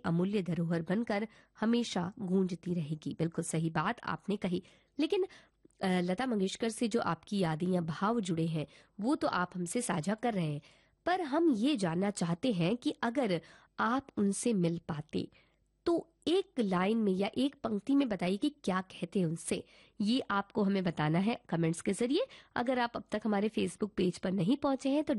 अमूल्य धरोहर बनकर हमेशा गूंजती रहेगी। बिल्कुल सही बात आपने कही। लेकिन लता मंगेशकर से जो आपकी यादें या भाव जुड़े हैं वो तो आप हमसे साझा कर रहे हैं, पर हम ये जानना चाहते हैं कि अगर आप उनसे मिल पाते तो एक लाइन में या एक पंक्ति में बताइए कि क्या कहते हैं उनसे। ये आपको हमें बताना है कमेंट्स के जरिए। अगर आप अब तक हमारे फेसबुक पेज पर नहीं पहुंचे हैं तो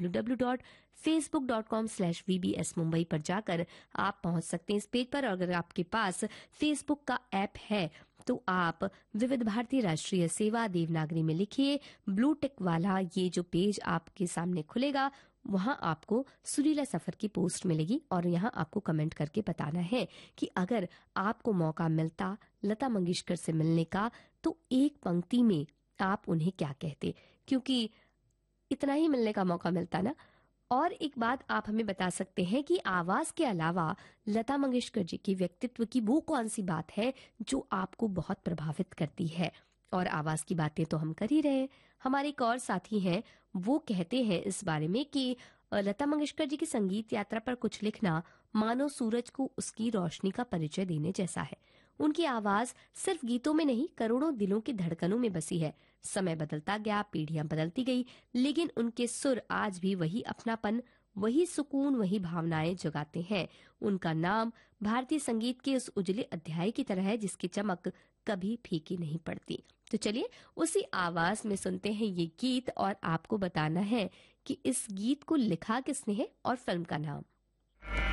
www.facebook.com/vbs मुंबई पर जाकर आप पहुंच सकते हैं इस पेज पर। और अगर आपके पास फेसबुक का ऐप है तो आप विविध भारती राष्ट्रीय सेवा देवनागरी में लिखिए ब्लू टिक वाला, ये जो पेज आपके सामने खुलेगा वहां आपको सुरीला सफर की पोस्ट मिलेगी और यहाँ आपको कमेंट करके बताना है कि अगर आपको मौका मिलता लता मंगेशकर से मिलने का तो एक पंक्ति में आप उन्हें क्या कहते, क्योंकि इतना ही मिलने का मौका मिलता ना। और एक बात आप हमें बता सकते हैं कि आवाज के अलावा लता मंगेशकर जी के व्यक्तित्व की वो कौन सी बात है जो आपको बहुत प्रभावित करती है। और आवाज की बातें तो हम कर ही रहे हैं, हमारे एक और साथी हैं वो कहते हैं इस बारे में कि लता मंगेशकर जी की संगीत यात्रा पर कुछ लिखना मानो सूरज को उसकी रोशनी का परिचय देने जैसा है। उनकी आवाज सिर्फ गीतों में नहीं करोड़ों दिलों की धड़कनों में बसी है। समय बदलता गया, पीढ़ियां बदलती गई, लेकिन उनके सुर आज भी वही अपनापन, वही सुकून, वही भावनाएं जगाते हैं। उनका नाम भारतीय संगीत के उस उजले अध्याय की तरह है जिसकी चमक कभी फीकी नहीं पड़ती। तो चलिए उसी आवाज में सुनते हैं ये गीत और आपको बताना है कि इस गीत को लिखा किसने है और फिल्म का नाम।